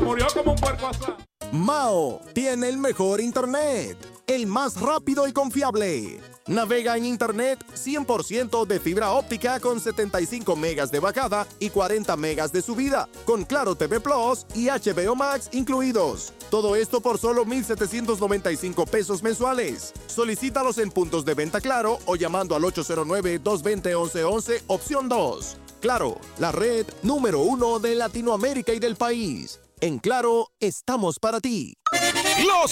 murió como un puerco asado. Mao tiene el mejor internet, el más rápido y confiable. Navega en internet 100% de fibra óptica con 75 megas de bajada y 40 megas de subida, con Claro TV Plus y HBO Max incluidos. Todo esto por solo 1,795 pesos mensuales. Solicítalos en puntos de venta Claro o llamando al 809-220-1111, opción 2. Claro, la red número 1 de Latinoamérica y del país. En Claro, estamos para ti. Los